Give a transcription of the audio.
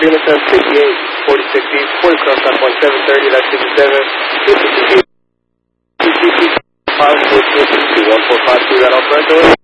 Freeman 758, 46 East, 40 cross top 1730, that's 57, 262, 222, 1452, that all correct,